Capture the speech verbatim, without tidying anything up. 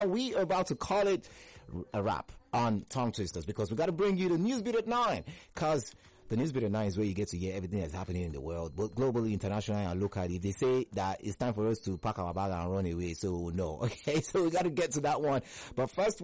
We are about to call it a wrap on Tongue Twisters because we got to bring you the news beat at nine. Because the news beat at nine is where you get to hear everything that's happening in the world, both globally, internationally, and locally. They say that it's time for us to pack our bag and run away, so no. Okay, so we got to get to that one. But first,